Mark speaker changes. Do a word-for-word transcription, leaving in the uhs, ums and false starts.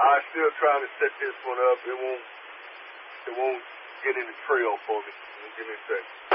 Speaker 1: I'm still trying to set this one up. It won't, it won't get in the trail for me. Give me a second.